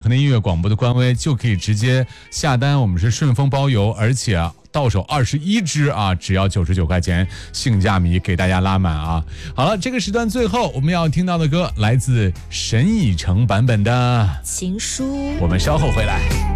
腾的音乐广播的官微就可以直接下单，我们是顺丰包邮，而且到手21支啊，只要99块钱，性价比给大家拉满啊！好了，这个时段最后我们要听到的歌来自沈以诚版本的情书。 我们稍后回来。